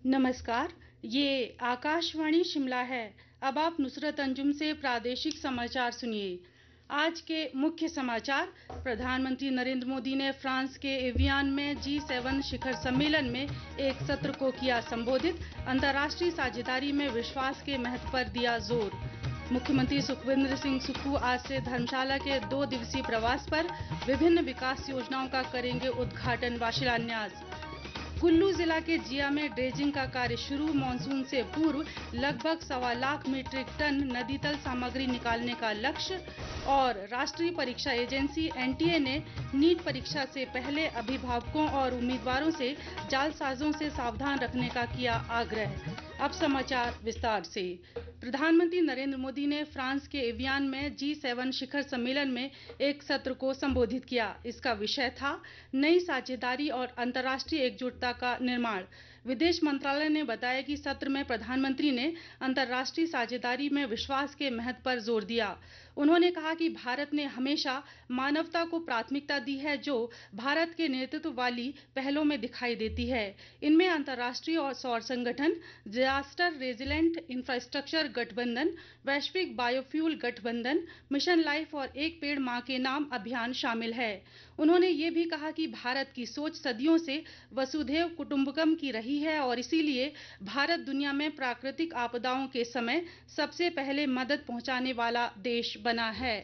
नमस्कार, ये आकाशवाणी शिमला है। अब आप नुसरत अंजुम से प्रादेशिक समाचार सुनिए। आज के मुख्य समाचार। प्रधानमंत्री नरेंद्र मोदी ने फ्रांस के एवियान में G7 शिखर सम्मेलन में एक सत्र को किया संबोधित। अंतर्राष्ट्रीय साझेदारी में विश्वास के महत्व पर दिया जोर। मुख्यमंत्री सुखविंदर सिंह सुक्खू आज से धर्मशाला के 2 दिवसीय प्रवास पर विभिन्न विकास योजनाओं का करेंगे उद्घाटन व शिलान्यास। कुल्लू जिला के जिया में ड्रेजिंग का कार्य शुरू। मानसून से पूर्व लगभग 1.25 लाख मीट्रिक टन नदी तल सामग्री निकालने का लक्ष्य। और राष्ट्रीय परीक्षा एजेंसी एनटीए ने नीट परीक्षा से पहले अभिभावकों और उम्मीदवारों से जालसाजों से सावधान रखने का किया आग्रह। अब समाचार विस्तार से। प्रधानमंत्री नरेंद्र मोदी ने फ्रांस के एवियान में G7 शिखर सम्मेलन में एक सत्र को संबोधित किया। इसका विषय था नई साझेदारी और अंतर्राष्ट्रीय एकजुटता का निर्माण। विदेश मंत्रालय ने बताया कि सत्र में प्रधानमंत्री ने अंतर्राष्ट्रीय साझेदारी में विश्वास के महत्व पर जोर दिया। उन्होंने कहा कि भारत ने हमेशा मानवता को प्राथमिकता दी है, जो भारत के नेतृत्व वाली पहलों में दिखाई देती है। इनमें अंतर्राष्ट्रीय और सौर संगठन, डिजास्टर रेजिलेंट इंफ्रास्ट्रक्चर गठबंधन, वैश्विक बायोफ्यूल गठबंधन, मिशन लाइफ और एक पेड़ मां के नाम अभियान शामिल है। उन्होंने ये भी कहा कि भारत की सोच सदियों से वसुधैव कुटुंबकम की रही है और इसीलिए भारत दुनिया में प्राकृतिक आपदाओं के समय सबसे पहले मदद पहुंचाने वाला देश बना है।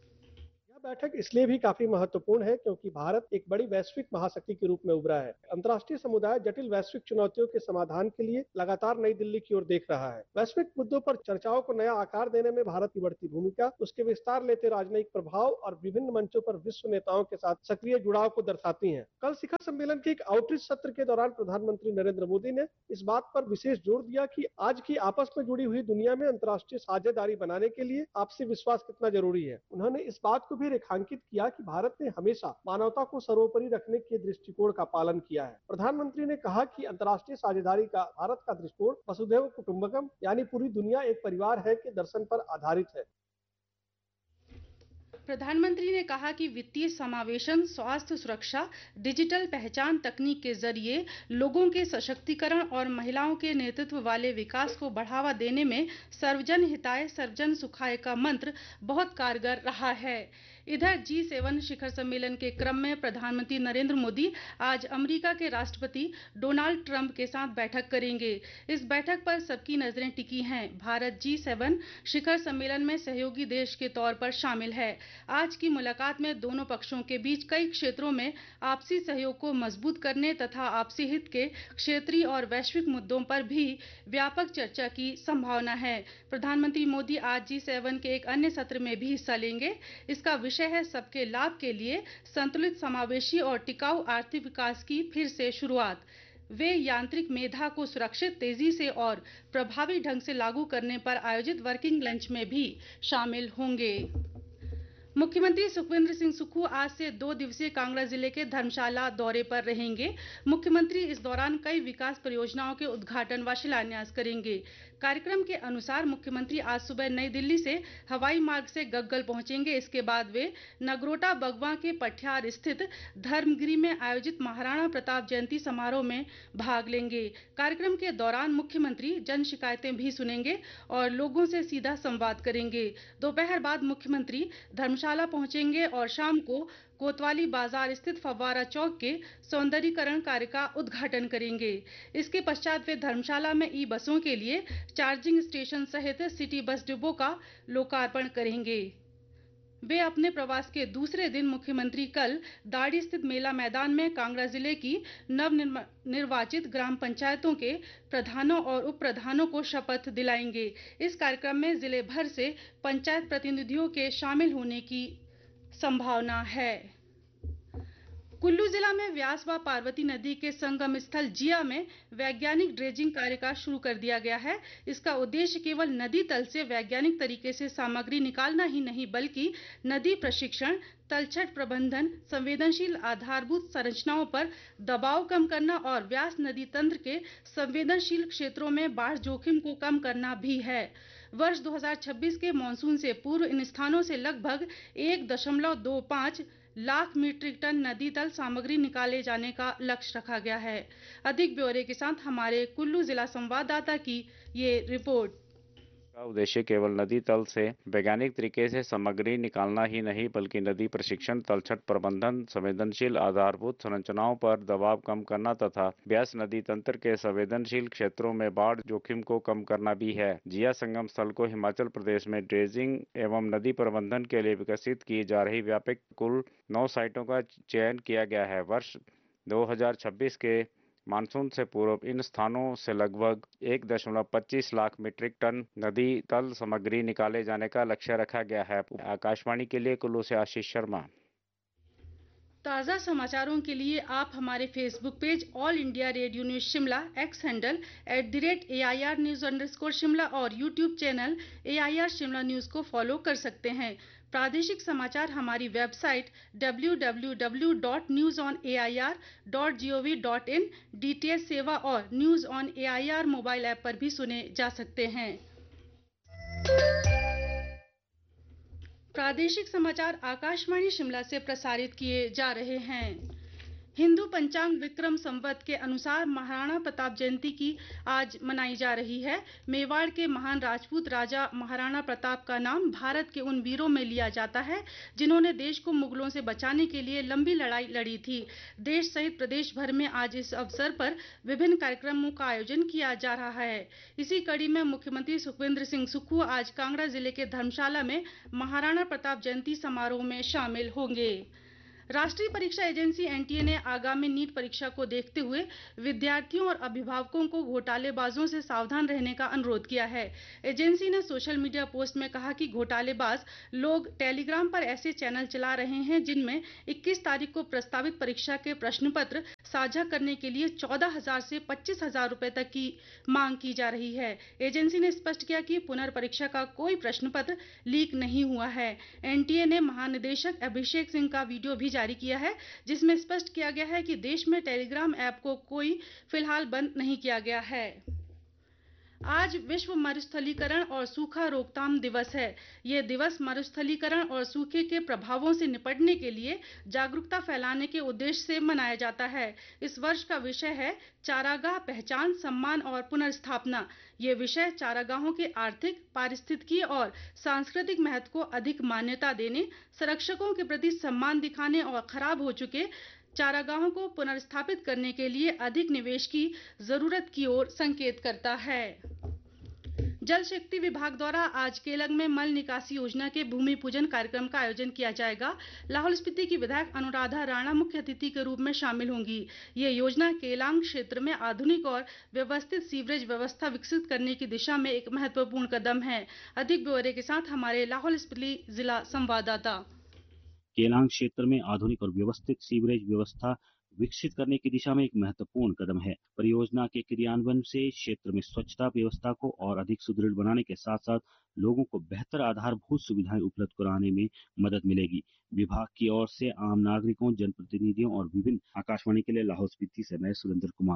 बैठक इसलिए भी काफी महत्वपूर्ण है क्योंकि भारत एक बड़ी वैश्विक महाशक्ति के रूप में उभरा है। अंतर्राष्ट्रीय समुदाय जटिल वैश्विक चुनौतियों के समाधान के लिए लगातार नई दिल्ली की ओर देख रहा है। वैश्विक मुद्दों पर चर्चाओं को नया आकार देने में भारत की बढ़ती भूमिका, उसके विस्तार लेते राजनयिक प्रभाव और विभिन्न मंचों पर विश्व नेताओं के साथ सक्रिय जुड़ाव को दर्शाती है। कल शिखर सम्मेलन के एक आउटरीच सत्र के दौरान प्रधानमंत्री नरेंद्र मोदी ने इस बात पर विशेष जोर दिया कि आज की आपस में जुड़ी हुई दुनिया में अंतर्राष्ट्रीय साझेदारी बनाने के लिए आपसी विश्वास कितना जरूरी है। उन्होंने इस बात को भी रेखांकित किया कि भारत ने हमेशा मानवता को सर्वोपरि रखने के दृष्टिकोण का पालन किया है। प्रधानमंत्री ने कहा कि अंतर्राष्ट्रीय साझेदारी का भारत का दृष्टिकोण वसुधैव कुटुंबकम यानी पूरी दुनिया एक परिवार है के दर्शन पर आधारित है। प्रधानमंत्री ने कहा कि वित्तीय समावेशन, स्वास्थ्य सुरक्षा, डिजिटल पहचान तकनीक के जरिए लोगों के सशक्तिकरण और महिलाओं के नेतृत्व वाले विकास को बढ़ावा देने में सर्वजन हिताय सर्वजन सुखाय का मंत्र बहुत कारगर रहा है। इधर G7 शिखर सम्मेलन के क्रम में प्रधानमंत्री नरेंद्र मोदी आज अमेरिका के राष्ट्रपति डोनाल्ड ट्रंप के साथ बैठक करेंगे। इस बैठक पर सबकी नजरें टिकी हैं। भारत G7 शिखर सम्मेलन में सहयोगी देश के तौर पर शामिल है। आज की मुलाकात में दोनों पक्षों के बीच कई क्षेत्रों में आपसी सहयोग को मजबूत करने तथा आपसी हित के क्षेत्रीय और वैश्विक मुद्दों पर भी व्यापक चर्चा की संभावना है। प्रधानमंत्री मोदी आज G7 के एक अन्य सत्र में भी हिस्सा लेंगे। इसका विषय है सबके लाभ के लिए संतुलित, समावेशी और टिकाऊ आर्थिक विकास की फिर से शुरुआत। वे यांत्रिक मेधा को सुरक्षित, तेजी से और प्रभावी ढंग से लागू करने पर आयोजित वर्किंग लंच में भी शामिल होंगे। मुख्यमंत्री सुखविंदर सिंह सुक्खू आज से 2 दिवसीय कांगड़ा जिले के धर्मशाला दौरे पर रहेंगे। मुख्यमंत्री इस दौरान कई विकास परियोजनाओं के उद्घाटन व शिलान्यास करेंगे। कार्यक्रम के अनुसार मुख्यमंत्री आज सुबह नई दिल्ली से हवाई मार्ग से गग्गल पहुंचेंगे। इसके बाद वे नगरोटा बगवां के पठियार स्थित धर्मगिरी में आयोजित महाराणा प्रताप जयंती समारोह में भाग लेंगे। कार्यक्रम के दौरान मुख्यमंत्री जन शिकायतें भी सुनेंगे और लोगों से सीधा संवाद करेंगे। दोपहर बाद मुख्यमंत्री धर्मशाला पहुंचेंगे और शाम को कोतवाली बाजार स्थित फव्वारा चौक के सौंदर्यीकरण कार्य का उद्घाटन करेंगे। इसके पश्चात वे धर्मशाला में ई बसों के लिए चार्जिंग स्टेशन सहित सिटी बस डिपो का लोकार्पण करेंगे। वे अपने प्रवास के दूसरे दिन मुख्यमंत्री कल दाड़ी स्थित मेला मैदान में कांगड़ा जिले की नवनिर्वाचित ग्राम पंचायतों के प्रधानों और उप प्रधानों को शपथ दिलाएंगे। इस कार्यक्रम में जिले भर से पंचायत प्रतिनिधियों के शामिल होने की संभावना है। कुल्लू जिला में व्यास व पार्वती नदी के संगम स्थल जिया में वैज्ञानिक ड्रेजिंग कार्य का शुरू कर दिया गया है। इसका उद्देश्य केवल नदी तल से वैज्ञानिक तरीके से सामग्री निकालना ही नहीं, बल्कि नदी प्रशिक्षण, तलछट प्रबंधन, संवेदनशील आधारभूत संरचनाओं पर दबाव कम करना और व्यास नदी तंत्र के संवेदनशील क्षेत्रों में बाढ़ जोखिम को कम करना भी है। वर्ष 2026 के मानसून से पूर्व इन स्थानों से लगभग 1.25 लाख मीट्रिक टन नदी तल सामग्री निकाले जाने का लक्ष्य रखा गया है। अधिक ब्यौरे के साथ हमारे कुल्लू जिला संवाददाता की ये रिपोर्ट। का उद्देश्य केवल नदी तल से वैज्ञानिक तरीके से सामग्री निकालना ही नहीं बल्कि नदी प्रशिक्षण, तलछट प्रबंधन, संवेदनशील आधारभूत संरचनाओं पर दबाव कम करना तथा ब्यास नदी तंत्र के संवेदनशील क्षेत्रों में बाढ़ जोखिम को कम करना भी है। जिया संगम स्थल को हिमाचल प्रदेश में ड्रेजिंग एवं नदी प्रबंधन के लिए विकसित की जा रही व्यापक कुल 9 साइटों का चयन किया गया है। वर्ष 2026 के मानसून से पूर्व इन स्थानों से लगभग 1.25 लाख मीट्रिक टन नदी तल सामग्री निकाले जाने का लक्ष्य रखा गया है। आकाशवाणी के लिए कुल्लू से आशीष शर्मा। ताज़ा समाचारों के लिए आप हमारे Facebook page all India radio news Shimla, x handle @AIR News_Shimla और YouTube channel AIR Shimla news को फॉलो कर सकते हैं। प्रादेशिक समाचार हमारी वेबसाइट www.newsonair.gov.in, DTH सेवा और news on AIR mobile app पर भी सुने जा सकते हैं। प्रादेशिक समाचार आकाशवाणी शिमला से प्रसारित किए जा रहे हैं। हिंदू पंचांग विक्रम संवत के अनुसार महाराणा प्रताप जयंती की आज मनाई जा रही है। मेवाड़ के महान राजपूत राजा महाराणा प्रताप का नाम भारत के उन वीरों में लिया जाता है जिन्होंने देश को मुगलों से बचाने के लिए लंबी लड़ाई लड़ी थी। देश सहित प्रदेश भर में आज इस अवसर पर विभिन्न कार्यक्रमों का आयोजन किया जा रहा है। इसी कड़ी में मुख्यमंत्री सुखविंदर सिंह सुक्खू आज कांगड़ा जिले के धर्मशाला में महाराणा प्रताप जयंती समारोह में शामिल होंगे। राष्ट्रीय परीक्षा एजेंसी NTA ने आगामी नीट परीक्षा को देखते हुए विद्यार्थियों और अभिभावकों को घोटालेबाजों से सावधान रहने का अनुरोध किया है। एजेंसी ने सोशल मीडिया पोस्ट में कहा कि घोटालेबाज लोग टेलीग्राम पर ऐसे चैनल चला रहे हैं जिनमें 21 तारीख को प्रस्तावित परीक्षा के प्रश्न पत्र साझा करने के लिए 14,000 से 25,000 रुपए तक की मांग की जा रही है। एजेंसी ने स्पष्ट किया कि पुनर्परीक्षा का कोई प्रश्न पत्र लीक नहीं हुआ है। NTA ने महानिदेशक अभिषेक सिंह का वीडियो भी जारी किया है जिसमें स्पष्ट किया गया है कि देश में टेलीग्राम ऐप को कोई फिलहाल बंद नहीं किया गया है। आज विश्व मरुस्थलीकरण और सूखा रोकथाम दिवस है। ये दिवस मरुस्थलीकरण और सूखे के प्रभावों से निपटने के लिए जागरूकता फैलाने के उद्देश्य से मनाया जाता है। इस वर्ष का विषय है चारागाह पहचान, सम्मान और पुनर्स्थापना। ये विषय चारागाहों के आर्थिक, पारिस्थितिकी और सांस्कृतिक महत्व को अधिक मान्यता देने, संरक्षकों के प्रति सम्मान दिखाने और खराब हो चुके चारागाहों को पुनर्स्थापित करने के लिए अधिक निवेश की जरूरत की ओर संकेत करता है। जल शक्ति विभाग द्वारा आज केलंग में मल निकासी योजना के भूमि पूजन कार्यक्रम का आयोजन किया जाएगा। लाहौल स्पीति की विधायक अनुराधा राणा मुख्य अतिथि के रूप में शामिल होंगी। ये योजना केलांग क्षेत्र में आधुनिक और व्यवस्थित सीवरेज व्यवस्था विकसित करने की दिशा में एक महत्वपूर्ण कदम है। अधिक ब्यौरे के साथ हमारे लाहौल स्पीति जिला संवाददाता। केलांग क्षेत्र में आधुनिक और व्यवस्थित सीवरेज व्यवस्था विकसित करने की दिशा में एक महत्वपूर्ण कदम है। परियोजना के क्रियान्वयन से क्षेत्र में स्वच्छता व्यवस्था को और अधिक सुदृढ़ बनाने के साथ साथ लोगों को बेहतर आधारभूत सुविधाएं उपलब्ध कराने में मदद मिलेगी। विभाग की ओर से आम नागरिकों, जनप्रतिनिधियों और विभिन्न आकाशवाणी के लिए लाहौल स्पीति से मैं सुरेंद्र कुमार।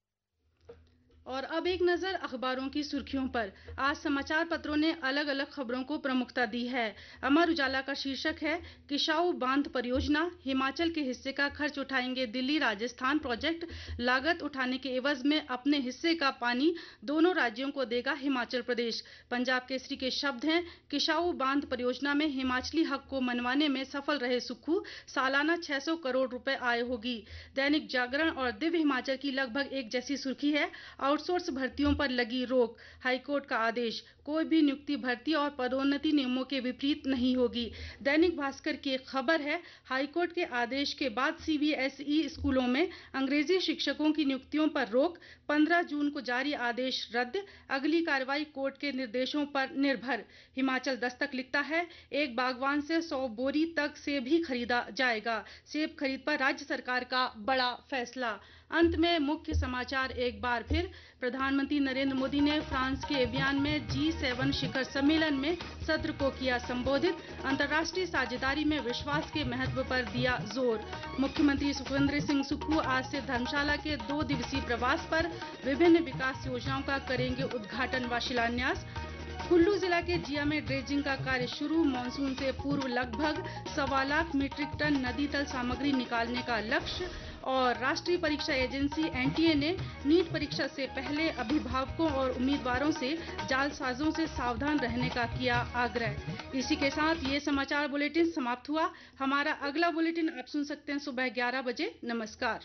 और अब एक नजर अखबारों की सुर्खियों पर। आज समाचार पत्रों ने अलग अलग खबरों को प्रमुखता दी है। अमर उजाला का शीर्षक है किशाऊ बांध परियोजना, हिमाचल के हिस्से का खर्च उठाएंगे दिल्ली राजस्थान प्रोजेक्ट, लागत उठाने के एवज में अपने हिस्से का पानी दोनों राज्यों को देगा हिमाचल प्रदेश। पंजाब केसरी के शब्द हैं किशाऊ बांध परियोजना में हिमाचली हक को मनवाने में सफल रहे सुक्खू, सालाना 600 करोड़ रुपए आय होगी। दैनिक जागरण और दिव्य हिमाचल की लगभग एक जैसी सुर्खी है आउटसोर्स भर्तियों पर लगी रोक, हाईकोर्ट का आदेश, कोई भी नियुक्ति भर्ती और पदोन्नति नियमों के विपरीत नहीं होगी। दैनिक भास्कर की एक खबर है हाईकोर्ट के आदेश के बाद CBSE स्कूलों में अंग्रेजी शिक्षकों की नियुक्तियों पर रोक, 15 जून को जारी आदेश रद्द, अगली कार्रवाई कोर्ट के निर्देशों पर निर्भर। हिमाचल दस्तक लिखता है एक बागवान से 100 बोरी तक सेब ही खरीदा जाएगा। सेब खरीद पर राज्य सरकार का बड़ा फैसला। अंत में मुख्य समाचार एक बार फिर। प्रधानमंत्री नरेंद्र मोदी ने फ्रांस के एवियान में G7 शिखर सम्मेलन में सत्र को किया संबोधित। अंतर्राष्ट्रीय साझेदारी में विश्वास के महत्व पर दिया जोर। मुख्यमंत्री सुखविंदर सिंह सुक्खू आज से धर्मशाला के 2 दिवसीय प्रवास पर विभिन्न विकास योजनाओं का करेंगे उद्घाटन व शिलान्यास। कुल्लू जिला के जिया में ड्रेजिंग का कार्य शुरू। मानसून से पूर्व लगभग 1.25 लाख मीट्रिक टन नदी तल सामग्री निकालने का लक्ष्य। और राष्ट्रीय परीक्षा एजेंसी एनटीए ने नीट परीक्षा से पहले अभिभावकों और उम्मीदवारों से जालसाजों से सावधान रहने का किया आग्रह। इसी के साथ ये समाचार बुलेटिन समाप्त हुआ। हमारा अगला बुलेटिन आप सुन सकते हैं सुबह 11 बजे। नमस्कार।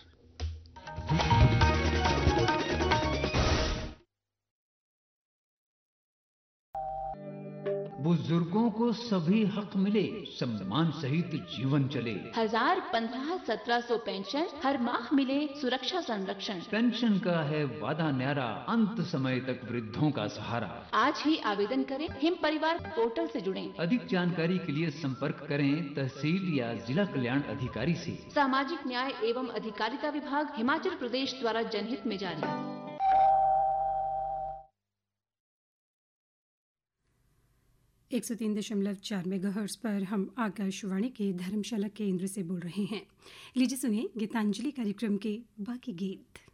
बुजुर्गों को सभी हक मिले, सम्मान सहित जीवन चले। 1000, 15, 1700 पेंशन, हर माह मिले सुरक्षा संरक्षण। पेंशन का है वादा न्यारा, अंत समय तक वृद्धों का सहारा। आज ही आवेदन करें, हिम परिवार पोर्टल से जुड़ें। अधिक जानकारी के लिए संपर्क करें तहसील या जिला कल्याण अधिकारी से। सामाजिक न्याय एवं अधिकारिता विभाग, हिमाचल प्रदेश द्वारा जनहित में जारी। 103.4 मेगाहर्ट्ज पर हम आकाशवाणी के धर्मशाला केंद्र से बोल रहे हैं। लीजिए सुनिए गीतांजलि कार्यक्रम के बाकी गीत।